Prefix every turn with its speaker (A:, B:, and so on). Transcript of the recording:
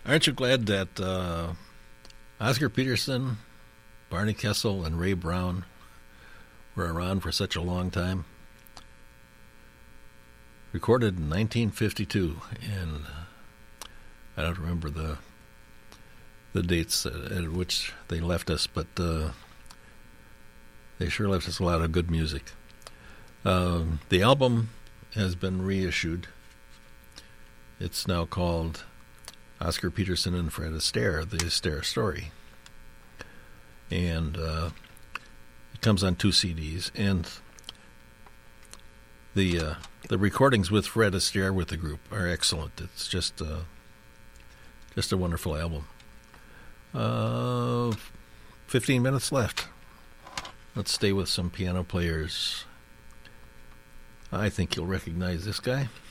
A: Aren't you glad that Oscar Peterson, Barney Kessel, and Ray Brown were around for such a long time? Recorded in 1952, and I don't remember the dates at which they left us, but they sure left us a lot of good music. The album has been reissued. It's now called Oscar Peterson and Fred Astaire, The Astaire Story. And it comes on 2 CDs. And the recordings with Fred Astaire with the group are excellent. It's just a wonderful album. 15 minutes left. Let's stay with some piano players. I think you'll recognize this guy.